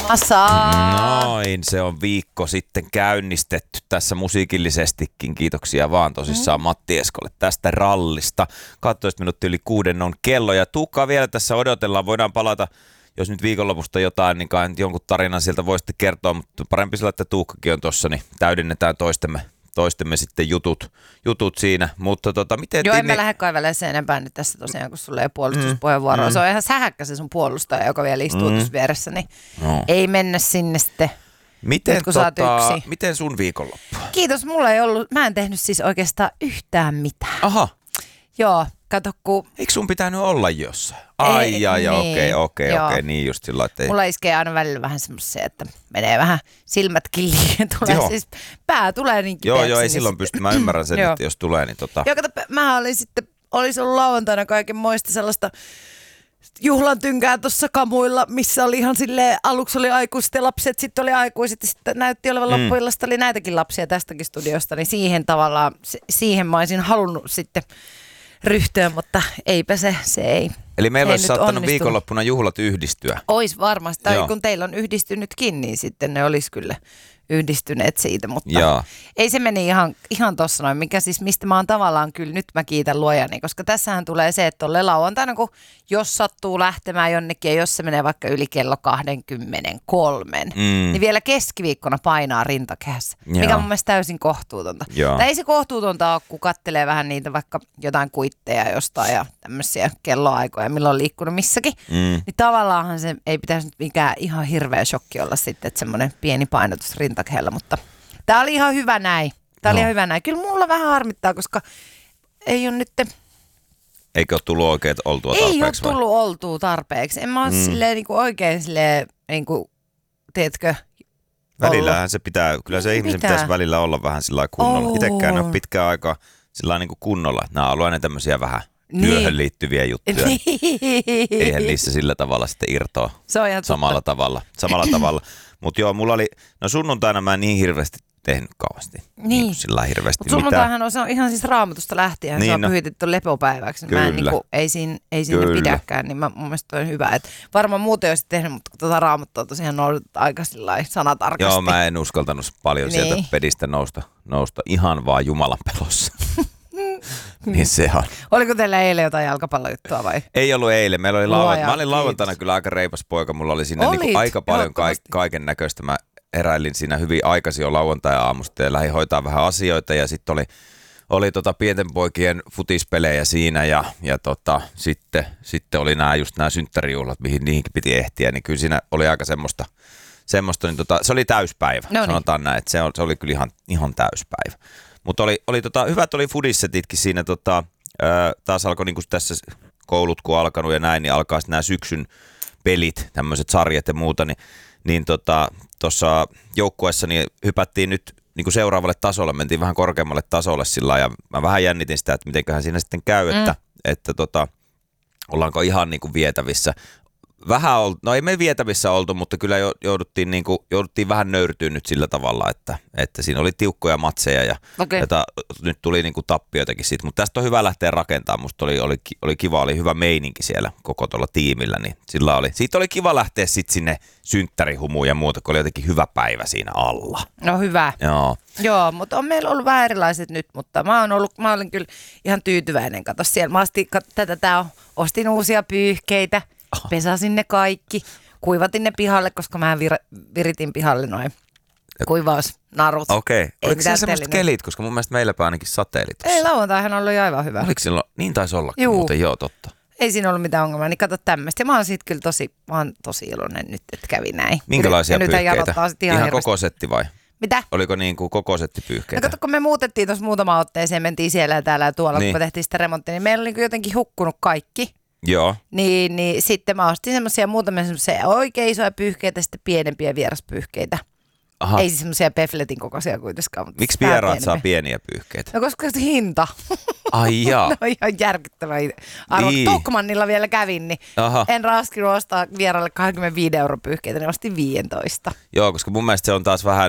Noin, se on viikko sitten käynnistetty tässä musiikillisestikin. Kiitoksia vaan tosissaan Matti Eskolle tästä rallista. 12 minuuttia yli 6 on kello ja Tuukkaa vielä tässä odotellaan. Voidaan palata, jos nyt viikonlopusta jotain, niin kai jonkun tarinan sieltä voisitte kertoa, mutta parempi sillä, että Tuukkakin on tuossa, niin täydennetään toistemme sitten jutut siinä, mutta miten... Joo, emme lähde kaivelemaan sen enempää nyt tässä tosiaan, kun sulla ei ole puolustuspuheenvuoroa. Se on ihan sähäkkä se sun puolustaja, joka vielä istuu tuossa vieressä, niin ei mennä sinne sitten, nyt, kun sä oot yksi. Miten sun viikonloppu? Kiitos, mulla ei ollut, mä en tehnyt siis oikeastaan yhtään mitään. Aha. Joo, kato kun... Eikö sun pitänyt olla jossain? Okei, niin just sillä lailla. Mulla iskee aina välillä vähän semmoisia, että menee vähän silmät killiin, tulee siis, pää tulee niin kipeäksi. Joo, ei silloin pysty, mä ymmärrän sen, että jos tulee, niin Joo, kato, mä olin sitten, olisi ollut lauantaina kaiken moista sellaista juhlan tynkää tuossa kamuilla, missä oli ihan silleen, aluksi oli aikuiset ja lapset, sitten oli aikuiset ja sitten näytti olevan loppuillasta, oli näitäkin lapsia tästäkin studiosta, niin siihen tavallaan, siihen mä olisin halunnut sitten ryhtyä, mutta eipä se ei. Eli meillä olisi saattanut viikonloppuna juhlat yhdistyä. Ois varmasti, tai kun teillä on yhdistynytkin, niin sitten ne olisi kyllä yhdistyneet siitä, mutta ei se meni ihan tossa noin, mistä mä oon tavallaan kyllä, nyt mä kiitän luojani, koska tässähän tulee se, että tolle lauantaina, kun jos sattuu lähtemään jonnekin ja jos se menee vaikka yli kello 23, niin vielä keskiviikkona painaa rintakehässä, mikä on mun mielestä täysin kohtuutonta. Tai ei se kohtuutonta ole, kun kattelee vähän niitä vaikka jotain kuitteja jostain ja tämmöisiä kelloaikoja, milloin on liikkunut missäkin, niin tavallaanhan se ei pitäisi nyt mikään ihan hirveä shokki olla sitten, että semmoinen pieni painotus rintakehällä, mutta tää oli ihan hyvä näin. Kyllä mulla vähän harmittaa, koska ei ole nyt... Eikö ole tullut oikein oltua tarpeeksi? Ei ole tullut oltua tarpeeksi. En mä ole silleen niin kuin oikein silleen, niin kuin, tiedätkö... Välillähän se pitää, kyllä se ihmisen pitäisi välillä olla vähän sillä lailla kunnolla. Itsekään ne on pitkään aikaa sillä lailla niin kuin kunnolla. Nämä on ollut aina tämmöisiä vähän työhön liittyviä juttuja. Eihän niissä sillä tavalla sitten irtoa samalla tavalla. Mutta joo, mulla oli, sunnuntaina mä en niin hirveästi tehnyt kauheasti. Niin. Sillä hirveästi mitään. Mutta sunnuntainhan se on ihan siis Raamatusta lähtien, niin, se on pyhitetty lepopäiväksi. Mä en, ei siinä pidäkään, niin mun mielestä on hyvä. Et varmaan muuten olisi tehnyt, mutta kun tuota Raamattua tosiaan noudatetaan aika sanatarkasti. Joo, mä en uskaltanut paljon sieltä pedistä nousta ihan vaan Jumalan pelossa. Niin se on. Oliko teillä eilen jotain jalkapallojuttua vai? Ei ollut eilen. Meillä oli mä olin lauantaina kyllä aika reipas poika. Mulla oli siinä niinku aika paljon kaiken näköistä. Mä eräilin siinä hyvin aikaisin jo lauantai-aamusta ja lähdin hoitaa vähän asioita. Ja sitten oli pienten poikien futispelejä siinä ja sitten oli nämä synttärijuhlat, mihin niihinkin piti ehtiä. Niin kyllä siinä oli aika semmoista niin se oli täyspäivä. No niin. Sanotaan näin, että se oli kyllä ihan täyspäivä. Mutta hyvät oli fudissetitkin siinä, taas alkoi niinku tässä koulut kun alkanut ja näin, niin alkaa sitten nämä syksyn pelit, tämmöiset sarjat ja muuta, niin tuossa joukkueessa niin hypättiin nyt niinku seuraavalle tasolle, mentiin vähän korkeammalle tasolle sillä ja mä vähän jännitin sitä, että mitenköhän siinä sitten käy, että ollaanko ihan niinku vietävissä. Vähän ei me vietävissä oltu, mutta kyllä jouduttiin vähän nöyrtyä nyt sillä tavalla, että siinä oli tiukkoja matseja ja nyt tuli niinku tappioitakin siitä, mutta tästä on hyvä lähteä rakentamaan. Musta oli kiva, oli hyvä meininki siellä koko tuolla tiimillä, niin siitä oli kiva lähteä sitten sinne synttärihumuun ja muuta, kun oli jotenkin hyvä päivä siinä alla. No hyvä. Joo, mutta on meillä ollut vähän erilaiset nyt, mutta mä olin kyllä ihan tyytyväinen. Kato siellä, mä ostin uusia pyyhkeitä. Pesasin ne kaikki, kuivatin ne pihalle, koska mä viritin pihalle noin kuivausnarut. Okei. Oliko siellä semmoista kelit, koska mun mielestä meilläpä ainakin sateeli tuossa. Ei, lauantaihan oli aivan hyvä. Oliko silloin? Niin taisi ollakin muuten, joo totta. Ei siinä ollut mitään ongelmaa, niin kato tämmöistä. Ja mä oon siitä kyllä tosi iloinen nyt, että kävi näin. Minkälaisia pyyhkeitä? Ihan koko setti vai? Mitä? Oliko niin kuin koko setti pyyhkeitä? No kato, kun me muutettiin tuossa muutama otteeseen, mentiin siellä ja täällä ja tuolla, kun me tehtiin sitä remonttia, niin meillä oli jotenkin hukkunut kaikki. Joo. Niin sitten mä ostin muutamia semmoisia oikein isoja pyyhkeitä ja sitten pienempiä vieraspyyhkeitä. Aha. Ei siis semmoisia Pefletin kokoisia kuitenkaan. Miksi vieraat saa pieniä pyyhkeitä? No koska se hinta. Ai jaa. No ihan järkyttävä arvo. Niin. Tokmannilla vielä kävin, niin en raskinut ostaa vieraalle 25 € pyyhkeitä, niin ostin 15. Joo, koska mun mielestä se on taas vähän,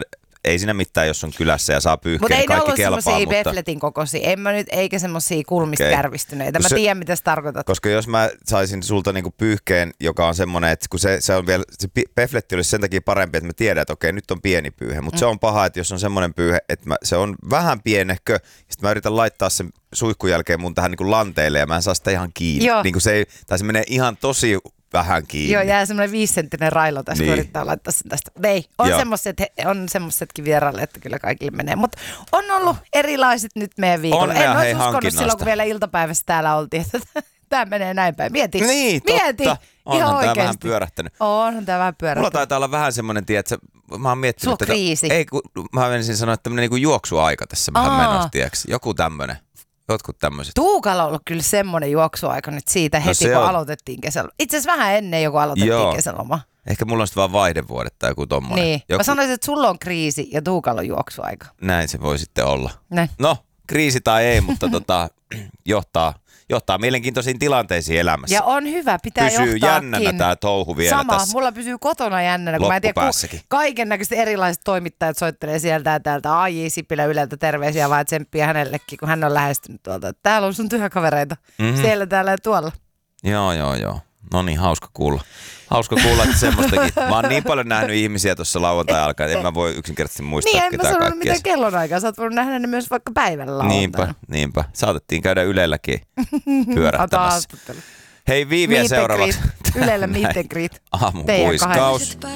ei siinä mitään, jos on kylässä ja saa pyyhkeen, niin kaikki kelpaa. Mutta ei ne ollut semmosia Befletin kokoisia, eikä semmosia kulmista kärvistyneitä. Mä tiedän, mitä sä tarkoitat. Koska jos mä saisin sulta niinku pyyhkeen, joka on semmoinen, että kun se on vielä, se Befletti olisi sen takia parempi, että mä tiedän, että okei, nyt on pieni pyyhe. Mutta se on paha, että jos on semmoinen pyyhe, että se on vähän pienehkö, ja sitten mä yritän laittaa sen suihkun jälkeen mun tähän niinku lanteille, ja mä en saa sitä ihan kiinni. Niinku se menee ihan tosi vähän kiinni. Joo, jää semmoinen 5-senttinen railo tässä, kun yrittää laittaa sen tästä. Ei, on semmoisetkin vieraille, että kyllä kaikille menee. Mutta on ollut erilaiset nyt meidän viikolla. En olisi uskonut silloin, kun vielä iltapäivässä täällä oltiin, että tämä menee näin päin. Mieti. Niin, totta. Onhan tämä vähän pyörähtänyt. Onhan tämä vähän pyörähtänyt. Mulla taitaa olla vähän semmoinen, että mä oon miettinyt, että kriisi. Ei, kun mä menisin sanoa, että tämmöinen niinku juoksuaika tässä vähän menossa, tiiäks. Joku tämmöinen. Jotkut tämmöiset. Tuukalla on ollut kyllä semmoinen juoksuaika nyt siitä heti, kun aloitettiin kesällä. Itse asiassa vähän ennen joku aloitettiin kesäloma. Ehkä mulla on sitten vaan vaihdevuodet tai joku tommonen. Niin. Mä sanoisin, että sulla on kriisi ja Tuukalla on juoksuaika. Näin se voi sitten olla. Näin. No, kriisi tai ei, mutta johtaa mielenkiintoisiin tilanteisiin elämässä. Ja on hyvä, pitää pysyy johtaakin. Jännänä tää touhu vielä Sama, tässä. mulla pysyy kotona jännänä, kun mä en tiedä, kaiken näköiset erilaiset toimittajat soittelee sieltä ja täältä. A.J. Sipilä Yleltä terveisiä vaan tsemppiä hänellekin, kun hän on lähestynyt tuolta. Täällä on sun työkavereita. Siellä, täällä ja tuolla. Joo. No niin, hauska kuulla. Että semmoistakin. Mä oon niin paljon nähnyt ihmisiä tuossa lauantai alkaen, että en mä voi yksinkertaisesti muistaa ketään kaikkia. Niin, en mä sanonut mitään kellonaikaa. Sä oot voinut nähdä ne myös vaikka päivällä lauantaina. Niinpä. Saatettiin käydä Ylelläkin pyörähtämässä. Hei, Viiviä seuraavat. Ylellä meet and greet. Aamun puiskaus.